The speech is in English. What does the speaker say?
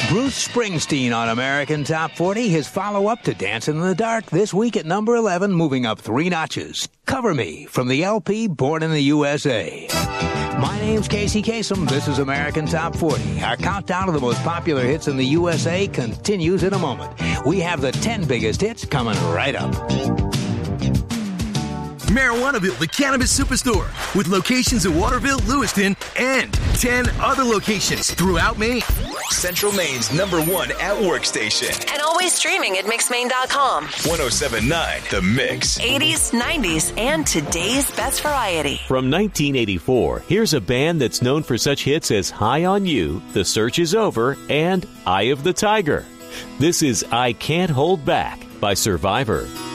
Bruce Springsteen on American Top 40, his follow-up to Dancing in the Dark, this week at number 11, moving up 3 notches. Cover Me, from the LP Born in the USA. My name's Casey Kasem. This is American Top 40. Our countdown of the most popular hits in the USA continues in a moment. We have the 10 biggest hits coming right up. Marijuanaville, the cannabis superstore, with locations in Waterville, Lewiston, and 10 other locations throughout Maine. Central Maine's #1 at-work station. And always streaming at mixmaine.com. 107.9 The Mix. 80s, 90s, and today's best variety. From 1984, here's a band that's known for such hits as High on You, The Search Is Over, and Eye of the Tiger. This is I Can't Hold Back by Survivor.